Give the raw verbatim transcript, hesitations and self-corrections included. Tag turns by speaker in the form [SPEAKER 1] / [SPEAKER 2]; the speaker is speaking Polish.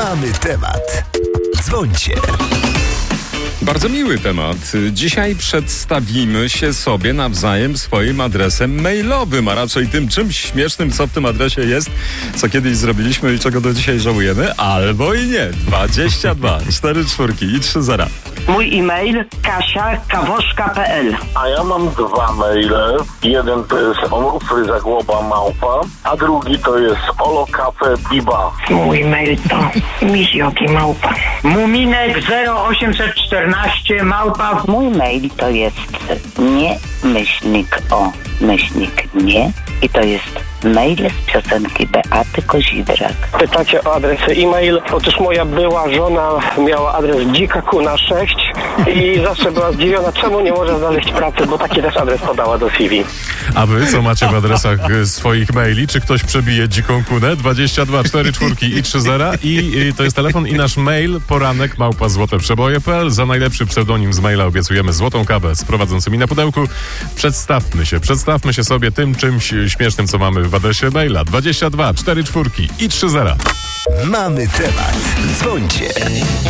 [SPEAKER 1] Mamy temat. Dzwońcie.
[SPEAKER 2] Bardzo miły temat. Dzisiaj przedstawimy się sobie nawzajem swoim adresem mailowym, a raczej tym czymś śmiesznym, co w tym adresie jest, co kiedyś zrobiliśmy i czego do dzisiaj żałujemy, albo i nie. dwadzieścia dwa, cztery czwórki i trzy zera.
[SPEAKER 3] Mój e-mail kasia kawoszka kropka p l.
[SPEAKER 4] A ja mam dwa maile. Jeden to jest onufry zagłoba małpa, a drugi to jest olokafe.biba.
[SPEAKER 3] Mój mail to mizioki małpa. Muminek zero osiemset czternaście małpa.
[SPEAKER 5] Mój mail to jest nie myślnik o myślnik nie i to jest mail z piosenki Beaty Kozidrak.
[SPEAKER 6] Pytacie o adres e-mail. Otóż moja była żona miała adres dzika kuna sześć i zawsze była zdziwiona, czemu nie może znaleźć pracy, bo taki też adres podała do C V.
[SPEAKER 7] A wy co macie w adresach swoich maili? Czy ktoś przebije dziką kunę? dwadzieścia dwa, cztery czwórki i trzy zera i, i to jest telefon i nasz mail poranek małpa złoteprzeboje kropka p l. Za najlepszy pseudonim z maila obiecujemy złotą kawę z prowadzącymi na pudełku. Przedstawmy się, przedstawmy się sobie tym czymś śmiesznym, co mamy w adresie maila. dwadzieścia dwa, cztery czwórki i trzy zera.
[SPEAKER 1] Mamy temat. Dzwońcie.